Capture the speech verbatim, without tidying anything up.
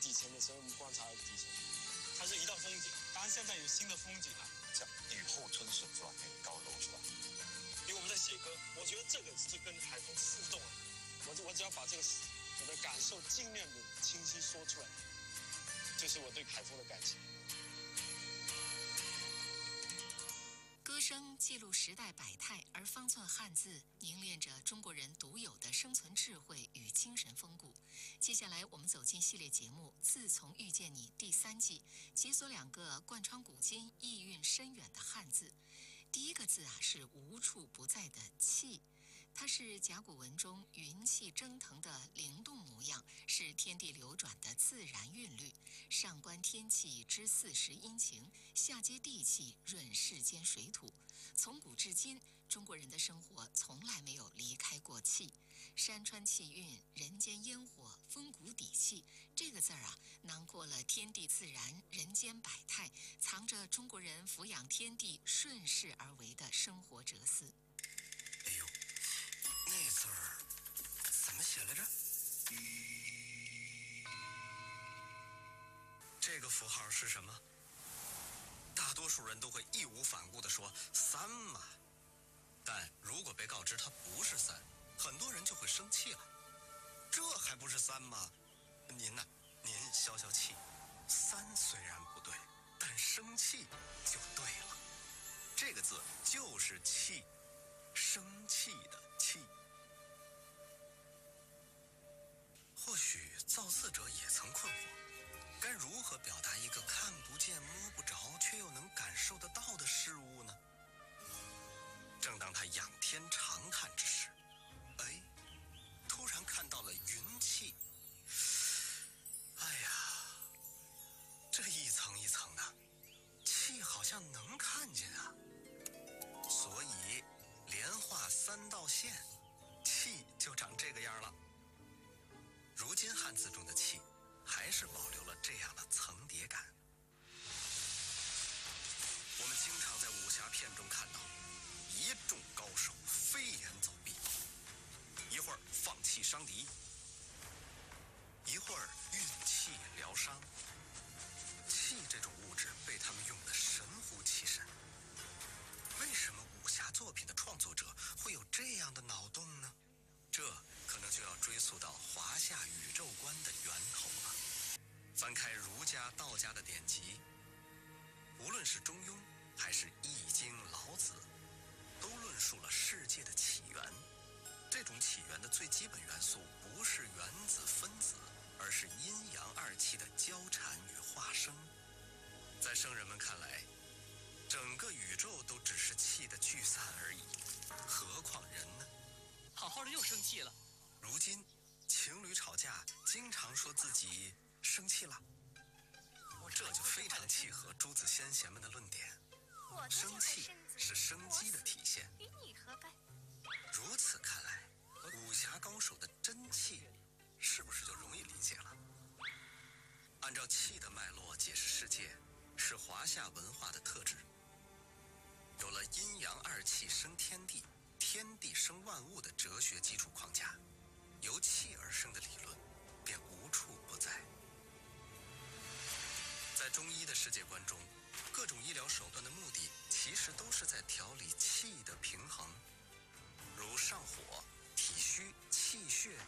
底层的时候，我们观察底层，它是一道风景。当然现在有新的风景了， 叫雨后春笋是吧？那个高楼是吧？ 因为我们在写歌，我觉得这个是跟海风互动啊。我我只要把这个我的感受尽量的清晰说出来，就是我对海风的感情。 歌声记录时代百态，而方寸汉字凝练着中国人独有的生存智慧与精神风骨。接下来，我们走进系列节目《自从遇见你》第三季，解锁两个贯穿古今、意蕴深远的汉字。第一个字啊是无处不在的气，它是甲骨文中云气蒸腾的灵动模样，是天地流转的自然韵律。上观天气知四时阴晴，下接地气润世间水土。从古至今，中国人的生活从来没有离开过气。山川气韵、人间烟火、风骨底气，这个字儿啊，囊括了天地自然、人间百态，藏着中国人俯仰天地、顺势而为的生活哲思。 哎呦，那字儿怎么写来着？这个符号是什么？大多数人都会义无反顾地说三嘛，但如果被告知它不是三，很多人就会生气了。这还不是三吗？您呢？您消消气。三虽然不对，但生气就对了。这个字就是气，生气的气。或许造字者也曾困惑，该如何表达一个看不见摸不着却又能感受得到的事物呢？正当他仰天长叹之时，哎，突然看到了云气。哎呀，这一层一层的气好像能看见啊，所以连画三道线，气就长这个样了。如今汉字中的气还是保留了这样的层叠感。我们经常在武侠片中看到一众高手飞檐走壁，一会儿放气伤敌，一会儿运气疗伤。气这种物质被他们用得神乎其神。为什么武侠作品的创作者会有这样的脑洞呢？这可能就要追溯到华夏宇宙观的源头了。翻开儒家、道家的典籍，无论是中庸还是易经、老子，都论述了世界的起源。这种起源的最基本元素不是原子分子，而是阴阳二气的交缠与化生。在圣人们看来，整个宇宙都只是气的聚散而已，何况人呢？ 好好的又生气了。 如今情侣吵架经常说自己生气了，这就非常契合朱子先贤们的论点。生气是生机的体现， 与你何干？ 如此看来，武侠高手的真气是不是就容易理解了？按照气的脉络解释世界，是华夏文化的特质。有了阴阳二气生天地，天地生万物的哲学基础框架，由气而生的理论便无处不在。在中医的世界观中，各种医疗手段的目的其实都是在调理气的平衡，如上火、体虚、气血